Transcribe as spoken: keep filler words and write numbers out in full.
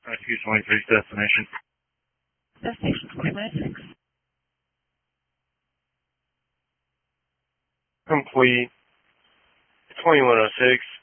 Rescue twenty-six, destination. Destination twenty-six. Complete. twenty-one oh six.